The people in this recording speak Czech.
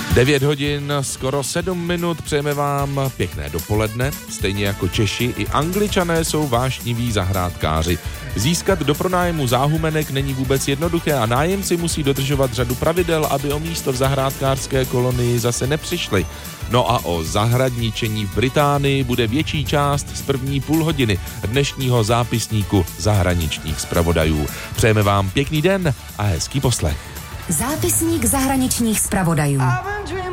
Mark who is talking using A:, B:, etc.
A: 9 hodin, skoro 7 minut, přejeme vám pěkné dopoledne. Stejně jako Češi, i Angličané jsou vášniví zahrádkáři. Získat do pronájmu záhumenek není vůbec jednoduché a nájemci musí dodržovat řadu pravidel, aby o místo v zahrádkářské kolonii zase nepřišli. No a o zahradničení v Británii bude větší část z první půlhodiny dnešního zápisníku zahraničních zpravodajů. Přejeme vám pěkný den a hezký poslech.
B: Zápisník zahraničních zpravodajů.